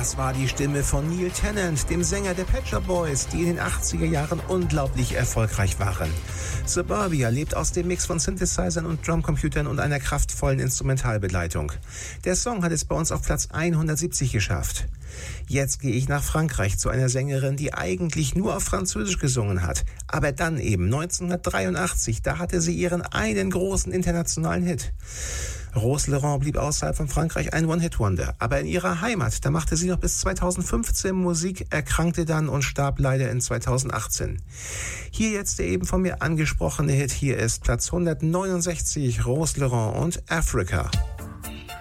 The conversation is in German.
Das war die Stimme von Neil Tennant, dem Sänger der Pet Shop Boys, die in den 80er Jahren unglaublich erfolgreich waren. Suburbia lebt aus dem Mix von Synthesizern und Drumcomputern und einer kraftvollen Instrumentalbegleitung. Der Song hat es bei uns auf Platz 170 geschafft. Jetzt gehe ich nach Frankreich zu einer Sängerin, die eigentlich nur auf Französisch gesungen hat. Aber dann eben 1983, da hatte sie ihren einen großen internationalen Hit. Rose Laurent blieb außerhalb von Frankreich ein One-Hit-Wonder. Aber in ihrer Heimat, da machte sie noch bis 2015 Musik, erkrankte dann und starb leider in 2018. Hier jetzt der eben von mir angesprochene Hit. Hier ist Platz 169, Rose Laurent und Africa.